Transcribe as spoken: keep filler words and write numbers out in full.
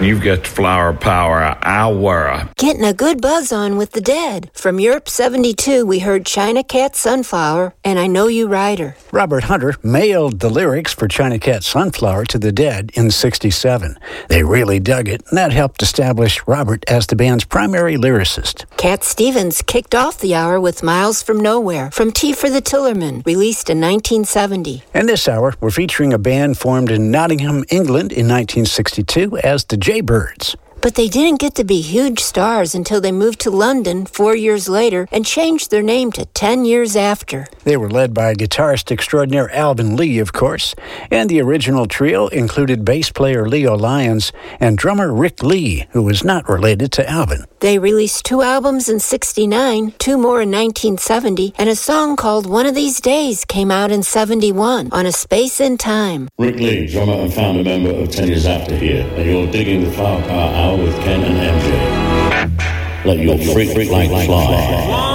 You've got Flower Power Hour. Getting a good buzz on with the Dead. From Europe seventy-two, we heard China Cat Sunflower and I Know You Rider. Robert Hunter mailed the lyrics for China Cat Sunflower to the Dead in sixty-seven. They really dug it, and that helped establish Robert as the band's primary lyricist. Cat Stevens kicked off the hour with Miles from Nowhere from Tea for the Tillerman, released in nineteen seventy. And this hour, we're featuring a band formed in Nottingham, England in nineteen sixty-two as the Jaybirds. But they didn't get to be huge stars until they moved to London four years later and changed their name to ten years after. They were led by guitarist extraordinaire Alvin Lee, of course, and the original trio included bass player Leo Lyons and drummer Rick Lee, who was not related to Alvin. They released two albums in sixty-nine, two more in nineteen seventy, and a song called One of These Days came out in seventy-one on A Space in Time. Rick Lee, drummer and founder member of ten years After here, and you're digging the Flower Power Hour with Ken and M J. Let your freak, freak like fly.